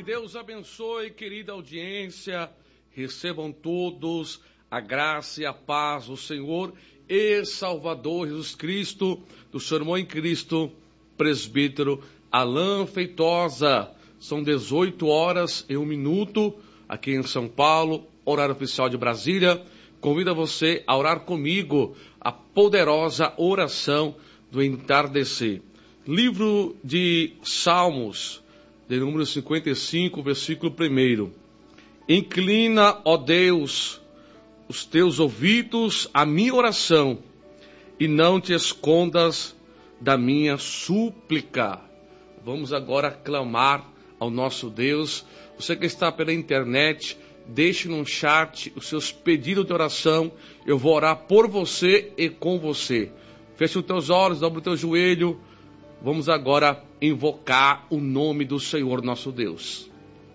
Deus abençoe, querida audiência. Recebam todos a graça e a paz do Senhor e Salvador Jesus Cristo, do seu irmão em Cristo, presbítero Alain Feitosa. São 18h01 aqui em São Paulo, horário oficial de Brasília. Convido você a orar comigo a poderosa oração do entardecer. Livro de Salmos, de número 55, versículo 1. Inclina, ó Deus, os teus ouvidos à minha oração e não te escondas da minha súplica. Vamos agora clamar ao nosso Deus. Você que está pela internet, deixe no chat os seus pedidos de oração. Eu vou orar por você e com você. Feche os teus olhos, dobra o teu joelho. Vamos agora invocar o nome do Senhor nosso Deus.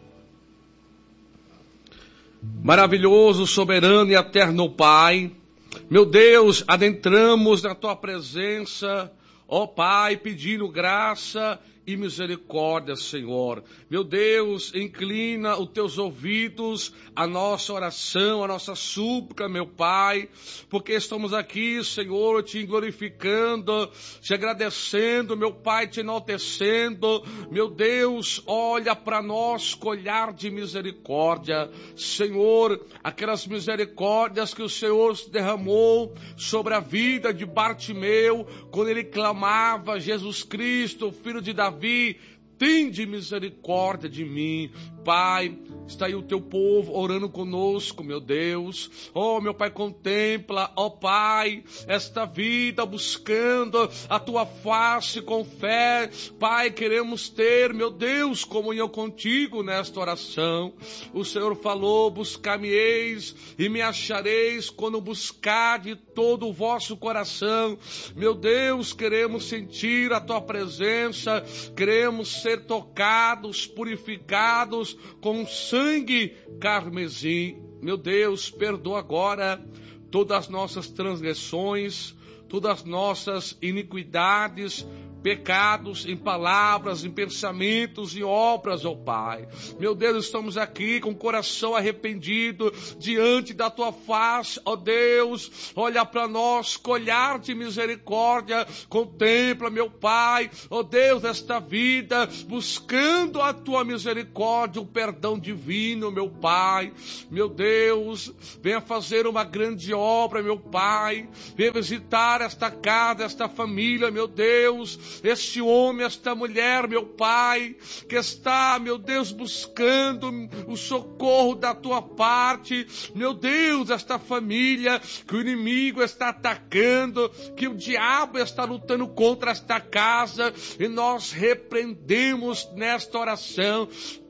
Maravilhoso, soberano e eterno Pai, meu Deus, adentramos na tua presença, ó Pai, pedindo graça e misericórdia, Senhor. Meu Deus, inclina os teus ouvidos à nossa oração, à nossa súplica, meu Pai, porque estamos aqui, Senhor, te glorificando, te agradecendo, meu Pai, te enaltecendo. Meu Deus, olha para nós com olhar de misericórdia, Senhor, aquelas misericórdias que o Senhor derramou sobre a vida de Bartimeu, quando ele clamava: Jesus Cristo, filho de Davi, tende misericórdia de mim. Pai, está aí o teu povo orando conosco, meu Deus. Oh, meu Pai, contempla, ó Pai, esta vida buscando a tua face com fé. Pai, queremos ter, meu Deus, comunhão contigo nesta oração. O Senhor falou: buscar-me-eis e me achareis quando buscar de todo o vosso coração. Meu Deus, queremos sentir a tua presença, queremos ser tocados, purificados com sangue carmesim. Meu Deus, perdoa agora todas as nossas transgressões, todas as nossas iniquidades, pecados em palavras, em pensamentos e obras, ó Pai. Meu Deus, estamos aqui com o coração arrependido diante da tua face, ó Deus. Olha para nós com olhar de misericórdia, contempla, meu Pai, ó Deus, esta vida, buscando a tua misericórdia, o perdão divino, meu Pai. Meu Deus, venha fazer uma grande obra, meu Pai. Venha visitar esta casa, esta família, meu Deus. Este homem, esta mulher, meu Pai, que está, meu Deus, buscando o socorro da tua parte. Meu Deus, esta família que o inimigo está atacando, que o diabo está lutando contra esta casa, e nós repreendemos nesta oração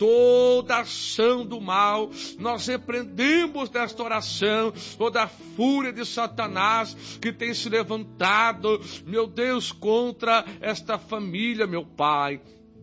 toda ação do mal. Nós repreendemos nesta oração toda a fúria de Satanás que tem se levantado, meu Deus, contra esta família, meu Pai.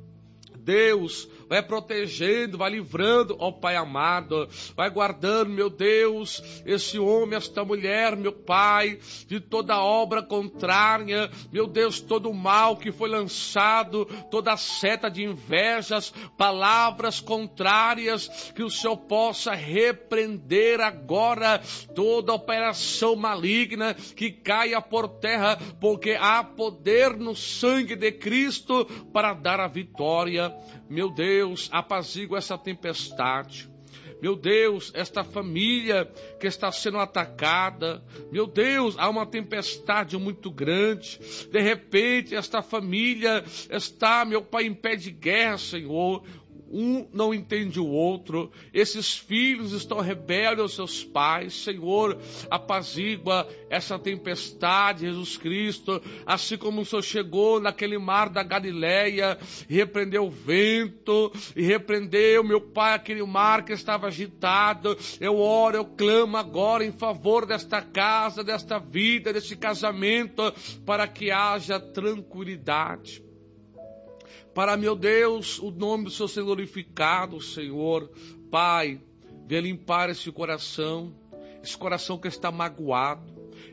Deus, vai protegendo, vai livrando, ó Pai amado, vai guardando, meu Deus, esse homem, esta mulher, meu Pai, de toda obra contrária, meu Deus, todo o mal que foi lançado, toda a seta de invejas, palavras contrárias, que o Senhor possa repreender agora toda operação maligna, que caia por terra, porque há poder no sangue de Cristo para dar a vitória. Meu Deus, apazigua essa tempestade. Meu Deus, esta família que está sendo atacada. Meu Deus, há uma tempestade muito grande. De repente, esta família está, meu Pai, em pé de guerra, Senhor. Um não entende o outro. Esses filhos estão rebeldes aos seus pais. Senhor, apazigua essa tempestade, Jesus Cristo. Assim como o Senhor chegou naquele mar da Galileia e repreendeu o vento, e repreendeu, meu Pai, aquele mar que estava agitado. Eu oro, eu clamo agora em favor desta casa, desta vida, deste casamento, para que haja tranquilidade. Para, meu Deus, o nome do Senhor ser glorificado, Senhor. Pai, venha limpar esse coração que está magoado,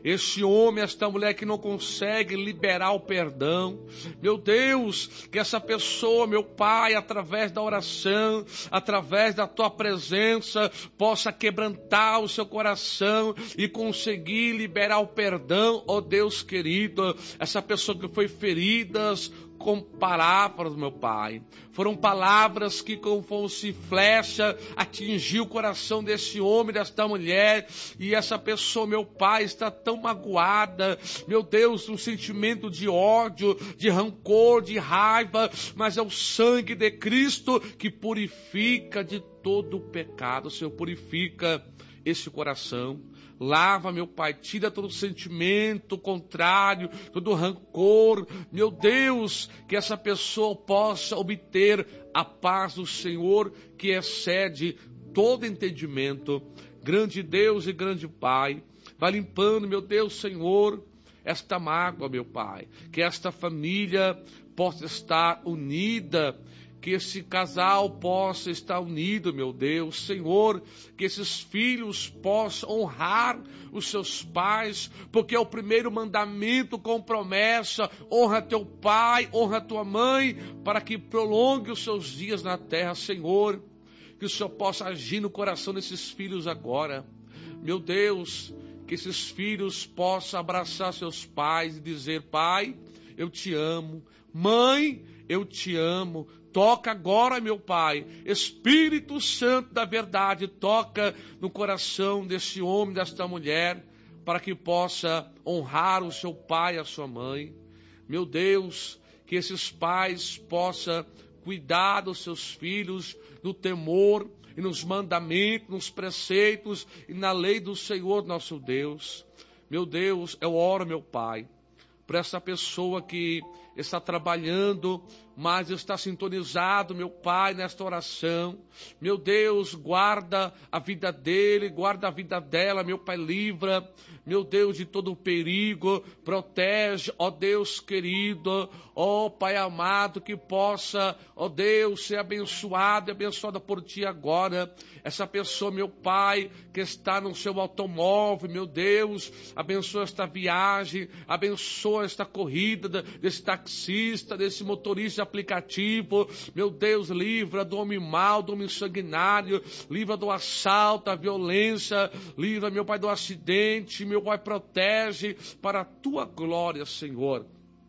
esse homem, esta mulher que não consegue liberar o perdão. Meu Deus, que essa pessoa, meu Pai, através da oração, através da tua presença, possa quebrantar o seu coração e conseguir liberar o perdão, ó Deus querido. Essa pessoa que foi ferida com palavras, meu Pai. Foram palavras que, como fosse flecha, atingiu o coração desse homem, desta mulher. E essa pessoa, meu Pai, está tão magoada, meu Deus, um sentimento de ódio, de rancor, de raiva. Mas é o sangue de Cristo que purifica de todo o pecado. Senhor, purifica esse coração. Lava, meu Pai, tira todo sentimento contrário, todo rancor. Meu Deus, que essa pessoa possa obter a paz do Senhor, que excede todo entendimento. Grande Deus e grande Pai, vai limpando, meu Deus, Senhor, esta mágoa, meu Pai. Que esta família possa estar unida, que esse casal possa estar unido, meu Deus. Senhor, que esses filhos possam honrar os seus pais, porque é o primeiro mandamento com promessa: honra teu pai, honra tua mãe, para que prolongue os seus dias na terra. Senhor, que o Senhor possa agir no coração desses filhos agora. Meu Deus, que esses filhos possam abraçar seus pais e dizer: Pai, eu te amo. Mãe, eu te amo. Toca agora, meu Pai, Espírito Santo da verdade, toca no coração desse homem, desta mulher, para que possa honrar o seu pai e a sua mãe. Meu Deus, que esses pais possam cuidar dos seus filhos no temor e nos mandamentos, nos preceitos e na lei do Senhor nosso Deus. Meu Deus, eu oro, meu Pai, para essa pessoa que está trabalhando, mas está sintonizado, meu Pai, nesta oração. Meu Deus, guarda a vida dele, guarda a vida dela, meu Pai, livra, meu Deus, de todo o perigo, protege, ó Deus querido, ó Pai amado, que possa, ó Deus, ser abençoado e abençoada por Ti agora. Essa pessoa, meu Pai, que está no seu automóvel, meu Deus, abençoa esta viagem, abençoa esta corrida desse taxista, desse motorista de aplicativo. Meu Deus, livra do homem mau, do homem sanguinário, livra do assalto, da violência, livra, meu Pai, do acidente. Meu Pai, protege para a Tua glória, Senhor.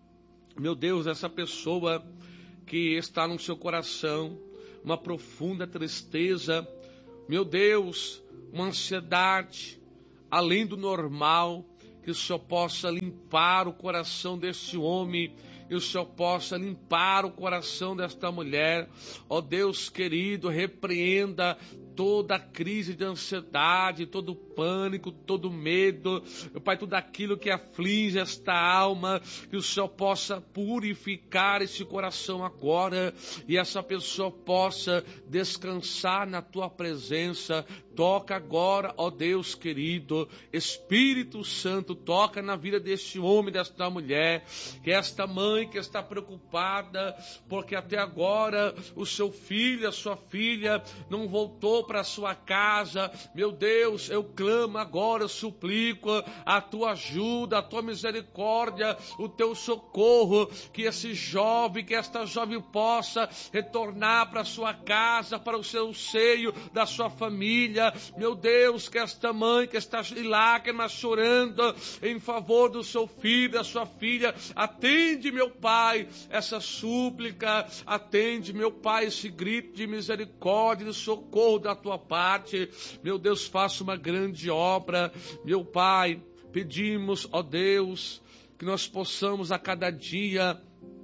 Meu Deus, essa pessoa que está no seu coração uma profunda tristeza, meu Deus, uma ansiedade além do normal, que o Senhor possa limpar o coração desse homem, que o Senhor possa limpar o coração desta mulher. Ó Deus querido, repreenda toda a crise de ansiedade, todo o pânico, todo o medo, meu Pai, tudo aquilo que aflige esta alma, que o Senhor possa purificar esse coração agora, e essa pessoa possa descansar na Tua presença. Toca agora, ó Deus querido, Espírito Santo, toca na vida deste homem, desta mulher, que esta mãe que está preocupada, porque até agora o seu filho, a sua filha não voltou para a sua casa. Meu Deus, eu clamo agora, eu suplico a Tua ajuda, a Tua misericórdia, o Teu socorro, que esse jovem, que esta jovem possa retornar para a sua casa, para o seu seio da sua família. Meu Deus, que esta mãe que está em lágrimas chorando em favor do seu filho, da sua filha, atende, meu Pai, essa súplica, atende, meu Pai, esse grito de misericórdia, de socorro da Tua parte. Meu Deus, faça uma grande obra, meu Pai. Pedimos, ó Deus, que nós possamos a cada dia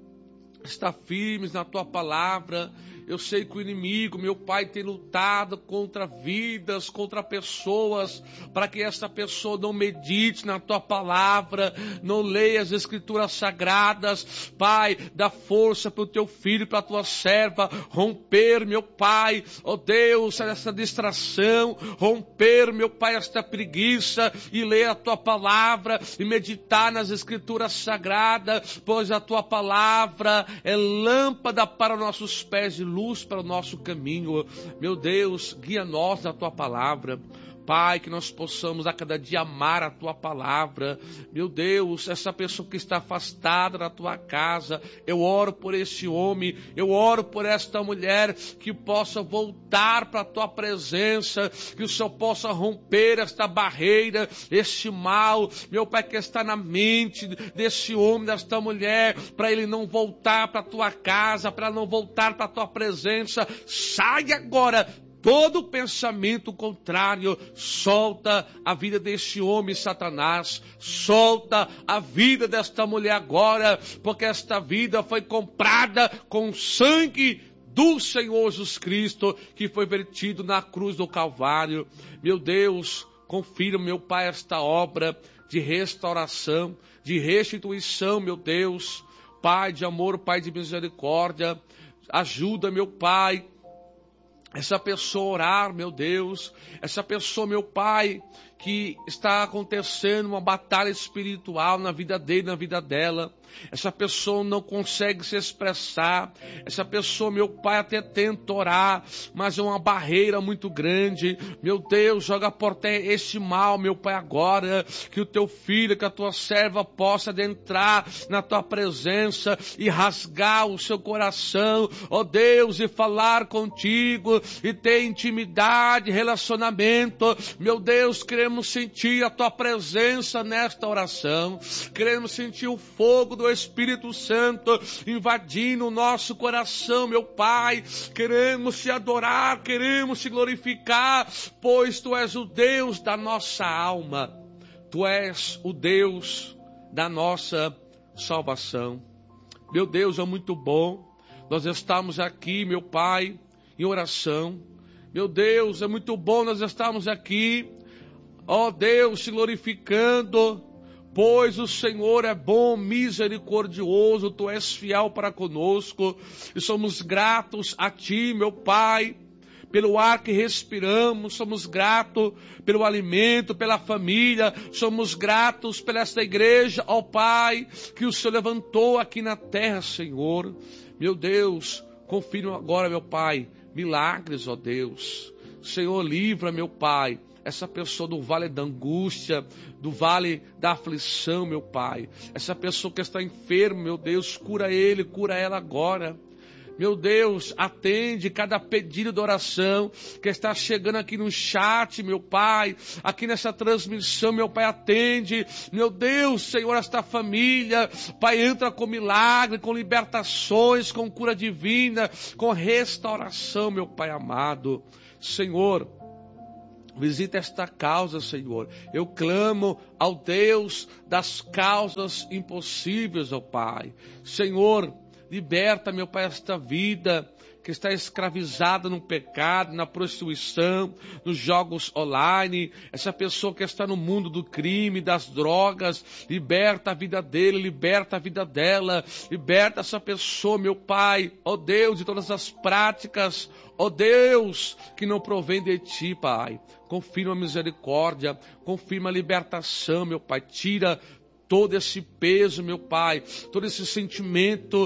estar firmes na Tua palavra. Eu sei que o inimigo, meu Pai, tem lutado contra vidas, contra pessoas, para que essa pessoa não medite na Tua palavra, não leia as Escrituras Sagradas. Pai, dá força para o Teu filho, para a Tua serva, romper, meu Pai, ó Deus, essa distração, romper, meu Pai, esta preguiça, e ler a Tua palavra, e meditar nas Escrituras Sagradas, pois a Tua palavra é lâmpada para nossos pés e luz para o nosso caminho. Meu Deus, guia-nos na Tua palavra. Pai, que nós possamos a cada dia amar a Tua palavra. Meu Deus, essa pessoa que está afastada da Tua casa, eu oro por esse homem, eu oro por esta mulher, que possa voltar para a Tua presença, que o Senhor possa romper esta barreira, este mal, meu Pai, que está na mente desse homem, desta mulher, para ele não voltar para a Tua casa, para não voltar para a Tua presença. Sai agora todo pensamento contrário, solta a vida deste homem, Satanás, solta a vida desta mulher agora, porque esta vida foi comprada com o sangue do Senhor Jesus Cristo, que foi vertido na cruz do Calvário. Meu Deus, confirma, meu Pai, esta obra de restauração, de restituição, meu Deus, Pai de amor, Pai de misericórdia, ajuda, meu Pai, essa pessoa orar, meu Deus, essa pessoa, meu Pai, que está acontecendo uma batalha espiritual na vida dele, na vida dela. Essa pessoa não consegue se expressar. Essa pessoa, meu Pai, até tenta orar, mas é uma barreira muito grande. Meu Deus, joga por terra esse mal, meu Pai, agora. Que o Teu filho, que a Tua serva possa adentrar na Tua presença e rasgar o seu coração, ó Deus, e falar contigo, e ter intimidade, relacionamento. Meu Deus, queremos sentir a Tua presença nesta oração. Queremos sentir o fogo do Espírito Santo invadindo o nosso coração, meu Pai. Queremos Te adorar, queremos Te glorificar, pois Tu és o Deus da nossa alma. Tu és o Deus da nossa salvação. Meu Deus, é muito bom nós estamos aqui, meu Pai, em oração. Meu Deus, é muito bom nós estarmos aqui, ó Deus, Te glorificando, pois o Senhor é bom, misericordioso, Tu és fiel para conosco, e somos gratos a Ti, meu Pai, pelo ar que respiramos, somos gratos pelo alimento, pela família, somos gratos por esta igreja, ó Pai, que o Senhor levantou aqui na terra, Senhor. Meu Deus, confirma agora, meu Pai, milagres, ó Deus. Senhor, livra, meu Pai, essa pessoa do vale da angústia, do vale da aflição, meu Pai. Essa pessoa que está enferma, meu Deus, cura ele, cura ela agora. Meu Deus, atende cada pedido de oração que está chegando aqui no chat, meu Pai, aqui nessa transmissão, meu Pai, atende. Meu Deus, Senhor, esta família, Pai, entra com milagre, com libertações, com cura divina, com restauração, meu Pai amado. Senhor, visita esta causa, Senhor. Eu clamo ao Deus das causas impossíveis, ó Pai. Senhor, liberta, meu Pai, esta vida que está escravizada no pecado, na prostituição, nos jogos online. Essa pessoa que está no mundo do crime, das drogas, liberta a vida dele, liberta a vida dela, liberta essa pessoa, meu Pai, ó Deus, de todas as práticas, ó Deus, que não provém de Ti, Pai. Confirma a misericórdia, confirma a libertação, meu Pai. Tira todo esse peso, meu Pai, todo esse sentimento